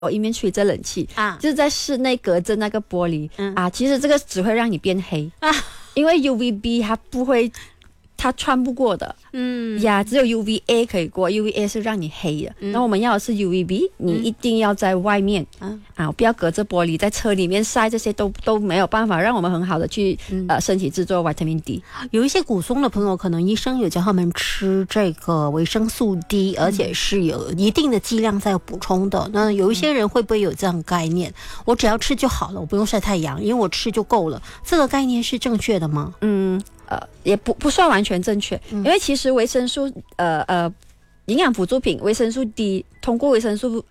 一面吹着冷气啊， 就是在室内隔着那个玻璃其实这个只会让你变黑因为 UVB 它不会，它穿不过的，只有 UVA 可以过 ，UVA 是让你黑的。那我们要的是 UVB，你一定要在外面不要隔着玻璃，在车里面晒，这些都没有办法让我们很好的去身体制作 Vitamin D。 有一些骨松的朋友，可能医生有叫他们吃这个维生素 D， 而且是有一定的剂量在补充的。那有一些人会不会有这样的概念？我只要吃就好了，我不用晒太阳，因为我吃就够了。这个概念是正确的吗？ 也不算完全正确，因为其实维生素营养辅助品维生素 D 通过维生素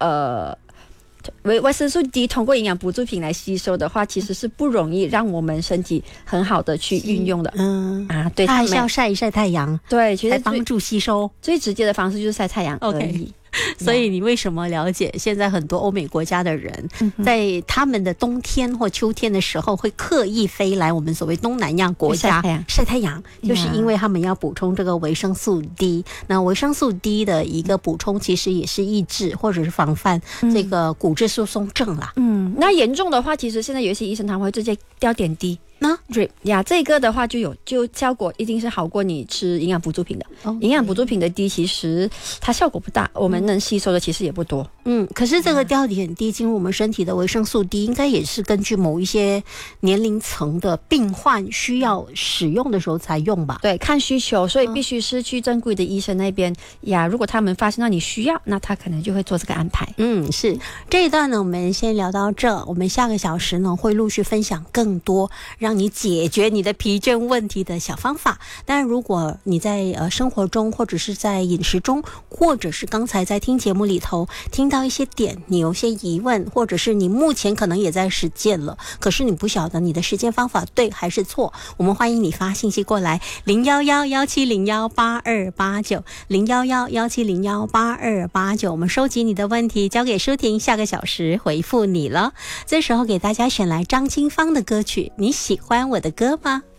D 通过营养补助品来吸收的话，其实是不容易让我们身体很好的去运用的。对， 它还是要晒一晒太阳， 对，其实才帮助吸收。 最直接的方式就是晒太阳而已。 所以你为什么了解现在很多欧美国家的人在他们的冬天或秋天的时候会刻意飞来我们所谓东南亚国家晒太阳，就是因为他们要补充这个维生素 D。那维生素 D 的一个补充其实也是抑制或者是防范这个骨质疏松症啦。 那严重的话，其实现在有一些医生他们会直接吊点滴drip 这个的话就效果一定是好过你吃营养补助品的。营养补助品的 D 其实它效果不大，我们能吸收的其实也不多。 可是这个吊点滴进入我们身体的维生素 D 应该也是根据某一些年龄层的病患需要使用的时候才用吧？ 对，看需求，所以必须是去正规的医生那边如果他们发现到你需要，那他可能就会做这个安排。 是这一段呢，我们先聊到这，我们下个小时呢会陆续分享更多让你解决你的疲倦问题的小方法。当然如果你在生活中或者是在饮食中，或者是刚才在听节目里头听到一些点，你有些疑问，或者是你目前可能也在实践了，可是你不晓得你的实践方法对还是错，我们欢迎你发信息过来011-1701-8289 011-1701-8289，我们收集你的问题交给舒婷，下个小时回复你了。这时候给大家选来张清芳的歌曲，你喜欢我的歌吗？